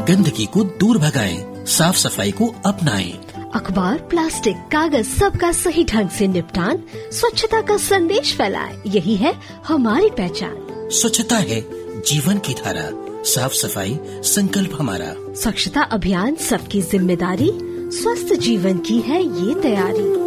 गंदगी को दूर भगाएं, साफ सफाई को अपनाएं। अखबार, प्लास्टिक, कागज सबका सही ढंग से निपटान, स्वच्छता का संदेश फैलाएं, यही है हमारी पहचान। स्वच्छता है जीवन की धारा, साफ सफाई संकल्प हमारा। स्वच्छता अभियान सबकी जिम्मेदारी, स्वस्थ जीवन की है ये तैयारी।